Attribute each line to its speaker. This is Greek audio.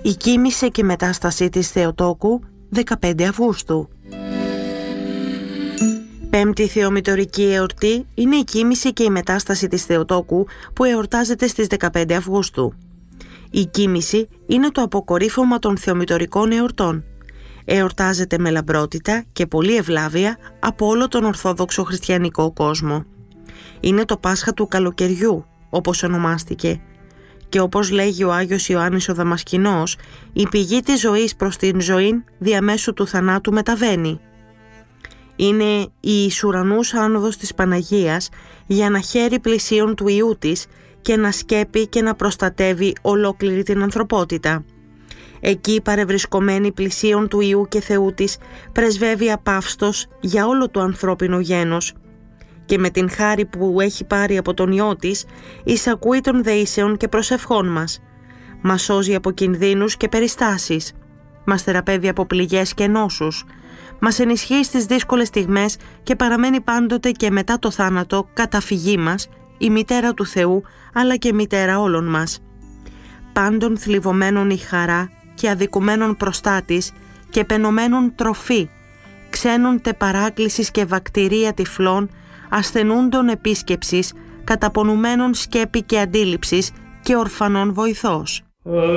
Speaker 1: Η κοίμηση και μετάσταση της Θεοτόκου, 15 Αυγούστου. Πέμπτη θεομητορική εορτή είναι η κοίμηση και η μετάσταση της Θεοτόκου που εορτάζεται στις 15 Αυγούστου. Η κοίμηση είναι το αποκορύφωμα των θεομητορικών εορτών. Εορτάζεται με λαμπρότητα και πολλή ευλάβεια από όλο τον Ορθόδοξο χριστιανικό κόσμο. Είναι το Πάσχα του καλοκαιριού, όπως ονομάστηκε. Και όπως λέγει ο Άγιος Ιωάννης ο Δαμασκηνός, η πηγή της ζωής προς την ζωή διαμέσου του θανάτου μεταβαίνει. Είναι η εις ουρανούς άνοδος της Παναγίας για να χαίρει πλησίον του Υιού της και να σκέπει και να προστατεύει ολόκληρη την ανθρωπότητα. Εκεί παρευρισκομένη πλησίον του Υιού και Θεού της πρεσβεύει απαύστος για όλο το ανθρώπινο γένος και με την χάρη που έχει πάρει από τον Υιό της εισακούει των δεήσεων και προσευχών μας. Μας σώζει από κινδύνους και περιστάσεις. Μας θεραπεύει από πληγές και νόσους. Μας ενισχύει στις δύσκολες στιγμές και παραμένει πάντοτε και μετά το θάνατο καταφυγή μας, η μητέρα του Θεού αλλά και μητέρα όλων μας. Πάντων θλιβωμένων η χαρά και αδικουμένων προστάτης και πενωμένων τροφή, ξένων τε παράκλησης και βακτηρία τυφλών, ασθενούντων επίσκεψης, καταπονουμένων σκέπη και αντίληψης και ορφανών βοηθός.